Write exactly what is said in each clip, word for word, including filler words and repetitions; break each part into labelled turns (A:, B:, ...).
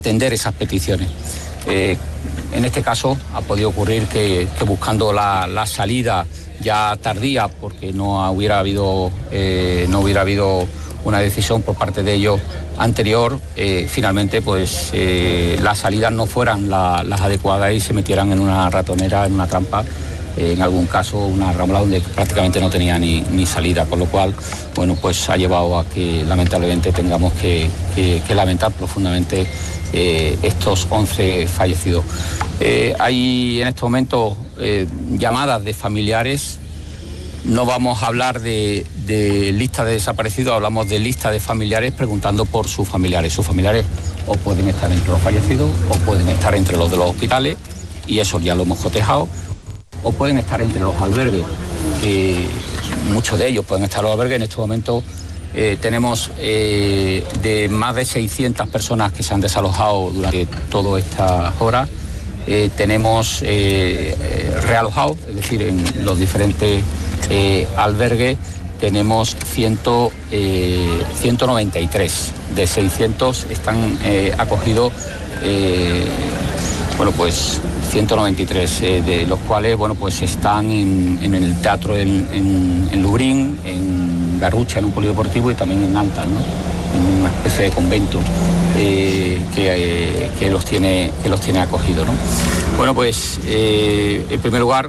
A: atender esas peticiones. Eh, en este caso ha podido ocurrir que, que buscando la, la salida ya tardía, porque no hubiera habido, eh, no hubiera habido una decisión por parte de ellos anterior, eh, finalmente pues eh, las salidas no fueran la, las adecuadas y se metieran en una ratonera, en una trampa, eh, en algún caso una rambla donde prácticamente no tenía ni, ni salida, con lo cual, bueno, pues ha llevado a que lamentablemente tengamos que, que, que lamentar profundamente eh, estos once fallecidos. Eh, hay en este momento eh, llamadas de familiares. No vamos a hablar de, de lista de desaparecidos, hablamos de lista de familiares preguntando por sus familiares. Sus familiares o pueden estar entre los fallecidos o pueden estar entre los de los hospitales, y eso ya lo hemos cotejado, o pueden estar entre los albergues. Eh, muchos de ellos pueden estar en los albergues. En este momento eh, tenemos eh, de más de seiscientas personas que se han desalojado durante todas estas horas. Eh, tenemos eh, eh, realojados, es decir, en los diferentes eh, albergues tenemos ciento, eh, ciento noventa y tres. De seiscientos están eh, acogidos, eh, bueno, pues ciento noventa y tres, eh, de los cuales, bueno, pues están en, en el teatro en, en, en Lubrín, en Garrucha, en un polideportivo, y también en Alta, ¿no?, en una especie de convento eh, que, eh, que los tiene que los tiene acogidos, ¿no? Bueno, pues eh, en primer lugar,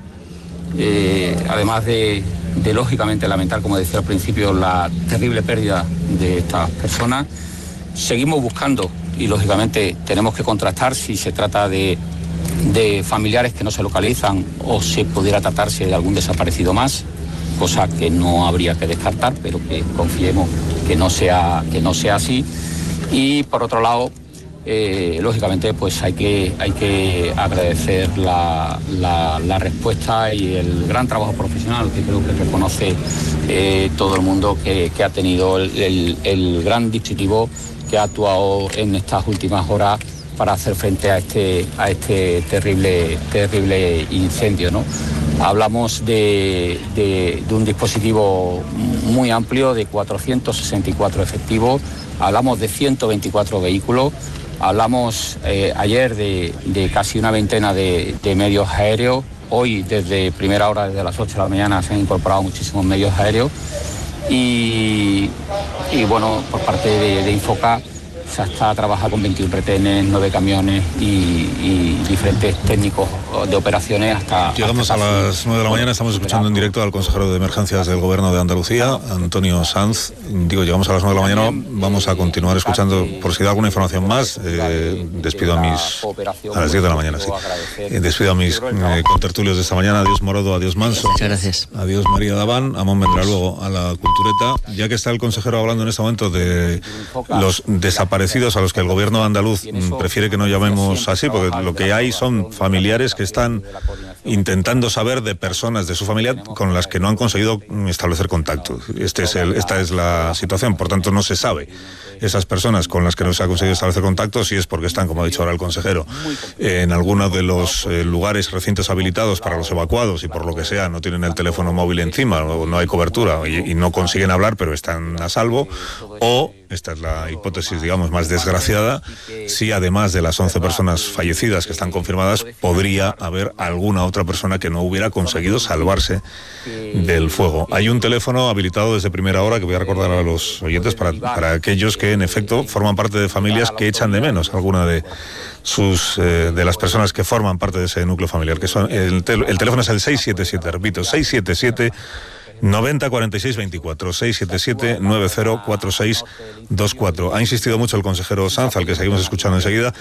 A: eh, además de, de lógicamente lamentar, como decía al principio, la terrible pérdida de estas personas, seguimos buscando y lógicamente tenemos que contrastar si se trata de, de familiares que no se localizan o si pudiera tratarse de algún desaparecido más, cosa que no habría que descartar, pero que confiemos que no sea, que no sea así. Y por otro lado, eh, lógicamente, pues hay que, hay que agradecer la, la, la respuesta y el gran trabajo profesional que creo que reconoce eh, todo el mundo que, que ha tenido el, el, el gran dispositivo que ha actuado en estas últimas horas para hacer frente a este, a este terrible, terrible incendio, ¿no? Hablamos de, de, de un dispositivo muy amplio, de cuatrocientos sesenta y cuatro efectivos, hablamos de ciento veinticuatro vehículos, hablamos eh, ayer de, de casi una veintena de, de medios aéreos. Hoy, desde primera hora, desde las ocho de la mañana, se han incorporado muchísimos medios aéreos y, y bueno, por parte de, de Infoca se está trabajando con veintiún retenes, nueve camiones y, y diferentes técnicos de operaciones hasta...
B: Llegamos
A: hasta
B: a las nueve de la mañana, estamos escuchando en directo al consejero de Emergencias del Gobierno de Andalucía, Antonio Sanz. Digo, llegamos a las nueve de la mañana, vamos a continuar escuchando, por si da alguna información más, eh, despido a mis... a las diez de la mañana, sí. Eh, despido a mis eh, contertulios de esta mañana, adiós Morodo, adiós Manso.
C: Muchas gracias.
B: Adiós María Daván, Amón vendrá luego a la cultureta. Ya que está el consejero hablando en este momento de los desaparecidos, a los que el gobierno andaluz prefiere que no llamemos así, porque lo que hay son familiares que están intentando saber de personas de su familia con las que no han conseguido establecer contacto. Este es el, esta es la situación, por tanto no se sabe. Esas personas con las que no se ha conseguido establecer contacto, si es porque están, como ha dicho ahora el consejero, en alguno de los eh, lugares recintos habilitados para los evacuados y por lo que sea no tienen el teléfono móvil encima o no hay cobertura y, y no consiguen hablar pero están a salvo, o, esta es la hipótesis digamos más desgraciada, si además de las once personas fallecidas que están confirmadas, podría haber alguna otra persona que no hubiera conseguido salvarse del fuego. Hay un teléfono habilitado desde primera hora que voy a recordar a los oyentes para, para aquellos que en efecto forman parte de familias que echan de menos alguna de sus eh, de las personas que forman parte de ese núcleo familiar, que son el, tel, el teléfono es el seis siete siete, repito, seis siete siete noventa cuarenta y seis veinticuatro, seis siete siete nueve cero cuatro seis dos cuatro. Ha insistido mucho el consejero Sanz, al que seguimos escuchando enseguida,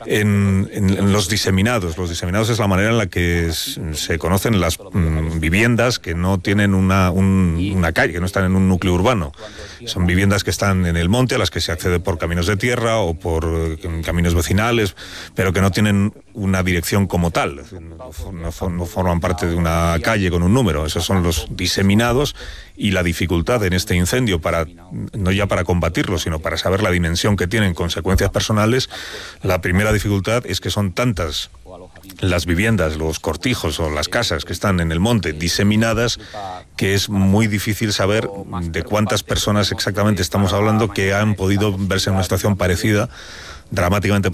B: en, en, en los diseminados. Los diseminados es la manera en la que se conocen las mm, viviendas que no tienen una, un, una calle, que no están en un núcleo urbano. Son viviendas que están en el monte, a las que se accede por caminos de tierra o por eh, caminos vecinales, pero que no tienen una dirección como tal, no, no, no forman parte de una calle con un número. Esos son los diseminados. Y la dificultad en este incendio, para no ya para combatirlo, sino para saber la dimensión que tienen, consecuencias personales, la primera dificultad es que son tantas las viviendas, los cortijos o las casas que están en el monte diseminadas, que es muy difícil saber de cuántas personas exactamente estamos hablando que han podido verse en una situación parecida, dramáticamente